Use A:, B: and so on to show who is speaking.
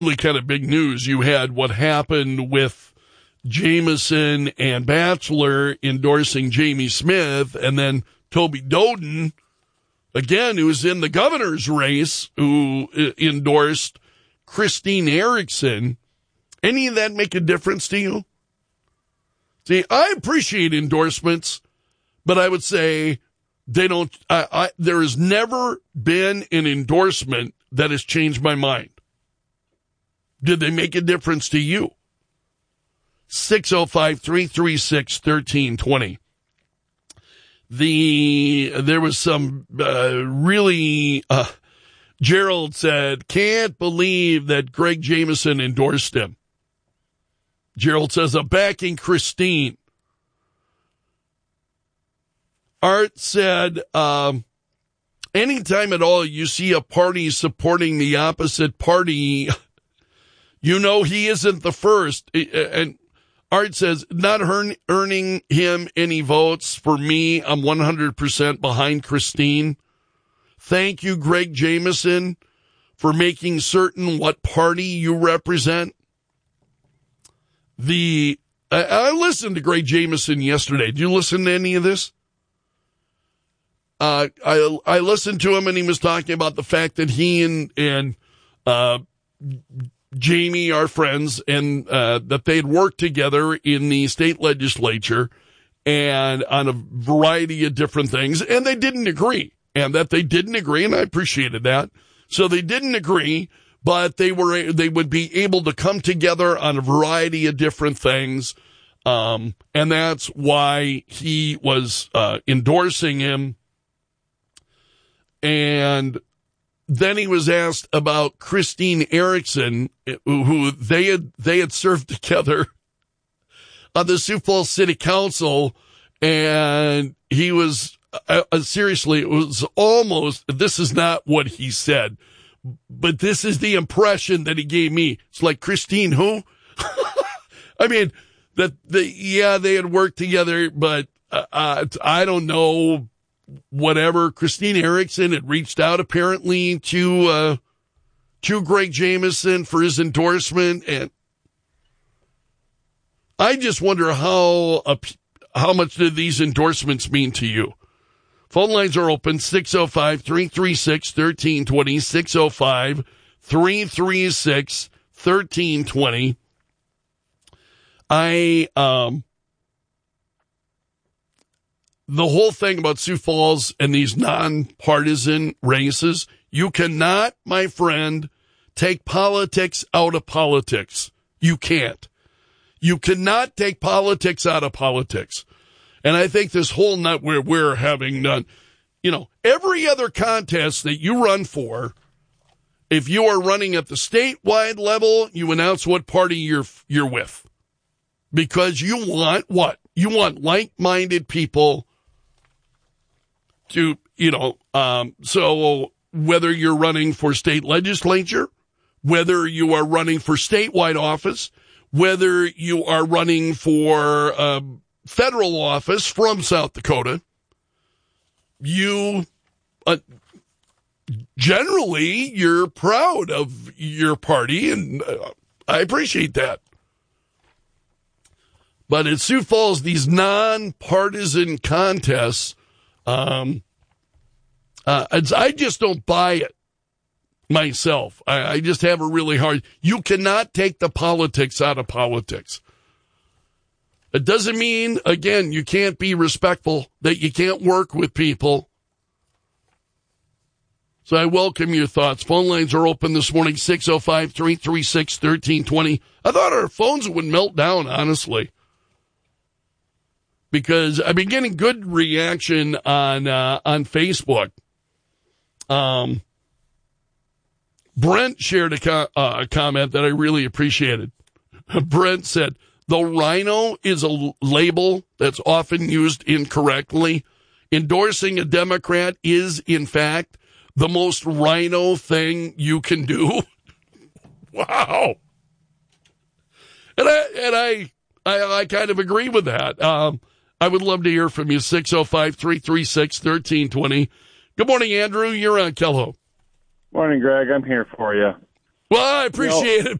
A: really kind of big news. You had what happened with Jameson and Batchelor endorsing Jamie Smith, and then Toby Doden, again, who was in the governor's race, who endorsed Christine Erickson. Any of that make a difference to you? See, I appreciate endorsements, but I would say they don't. There has never been an endorsement that has changed my mind. Did they make a difference to you? 605-336-1320. There was some really, Gerald said, can't believe that Greg Jameson endorsed him. Gerald says, I'm backing Christine. Art said, anytime at all you see a party supporting the opposite party, you know he isn't the first. And Art says, not earning him any votes. For me, I'm 100% behind Christine. Thank you, Greg Jameson, for making certain what party you represent. I listened to Greg Jameson yesterday. Did you listen to any of this? I listened to him, and he was talking about the fact that he and Jamie are friends, and that they'd worked together in the state legislature and on a variety of different things, and they didn't agree, and that they didn't agree, and I appreciated that. So they didn't agree, but they would be able to come together on a variety of different things, and that's why he was endorsing him. And then he was asked about Christine Erickson, who they had served together on the Sioux Falls City Council, and he was seriously, it was almost, this is not what he said, but this is the impression that he gave me. It's like, Christine who? I mean, they had worked together, but I don't know. Whatever. Christine Erickson had reached out apparently to Greg Jameson for his endorsement, and I just wonder how much do these endorsements mean to you? Phone lines are open, 605-336-1320, 605-336-1320. The whole thing about Sioux Falls and these nonpartisan races, you cannot, my friend, take politics out of politics. You can't. You cannot take politics out of politics. And I think this whole night we're having done, every other contest that you run for, if you are running at the statewide level, you announce what party you're with. Because you want what? You want like-minded people to, so whether you're running for state legislature, whether you are running for statewide office, whether you are running for federal office from South Dakota, you generally you're proud of your party, and I appreciate that. But at Sioux Falls, these nonpartisan contests, I just don't buy it myself. I just have a really hard. You cannot take the politics out of politics. It doesn't mean, again, you can't be respectful, that you can't work with people. So I welcome your thoughts. Phone lines are open this morning, 605-336-1320. I thought our phones would melt down, honestly, because I've been getting good reaction on Facebook. Brent shared a comment that I really appreciated. Brent said, the rhino is a label that's often used incorrectly. Endorsing a Democrat is, in fact, the most rhino thing you can do. Wow. And I kind of agree with that. I would love to hear from you, 605-336-1320. Good morning, Andrew. You're on Kello.
B: Morning, Greg. I'm here for you.
A: Well, I appreciate it.